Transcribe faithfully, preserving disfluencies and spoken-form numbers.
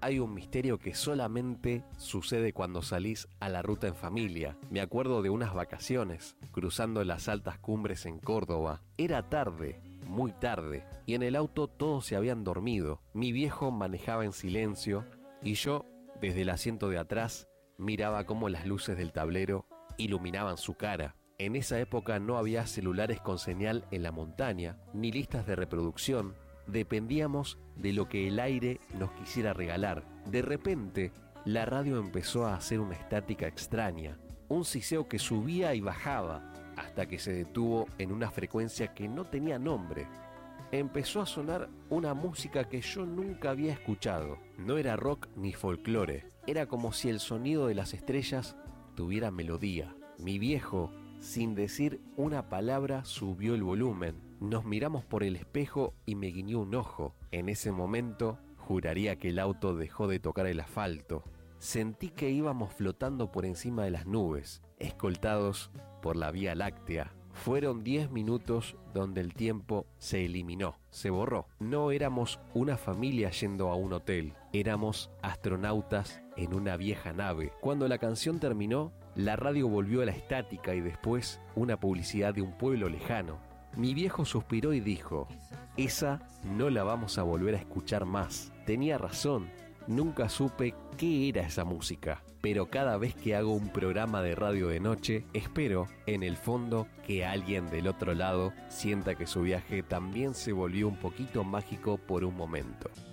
hay un misterio que solamente sucede cuando salís a la ruta en familia. Me acuerdo de unas vacaciones, cruzando las altas cumbres en Córdoba. Era tarde, muy tarde, y en el auto todos se habían dormido. Mi viejo manejaba en silencio y yo, desde el asiento de atrás, miraba cómo las luces del tablero iluminaban su cara. En esa época no había celulares con señal en la montaña, ni listas de reproducción. Dependíamos de lo que el aire nos quisiera regalar. De repente, la radio empezó a hacer una estática extraña, un siseo que subía y bajaba, hasta que se detuvo en una frecuencia que no tenía nombre. Empezó a sonar una música que yo nunca había escuchado. No era rock ni folclore, era como si el sonido de las estrellas tuviera melodía. Mi viejo, sin decir una palabra, subió el volumen. Nos miramos por el espejo y me guiñó un ojo. En ese momento, juraría que el auto dejó de tocar el asfalto. Sentí que íbamos flotando por encima de las nubes, escoltados por la Vía Láctea. Fueron diez minutos donde el tiempo se eliminó, se borró. No éramos una familia yendo a un hotel, éramos astronautas en una vieja nave. Cuando la canción terminó, la radio volvió a la estática y después una publicidad de un pueblo lejano. Mi viejo suspiró y dijo: esa no la vamos a volver a escuchar más. Tenía razón, nunca supe qué era esa música, pero cada vez que hago un programa de radio de noche, espero, en el fondo, que alguien del otro lado sienta que su viaje también se volvió un poquito mágico por un momento.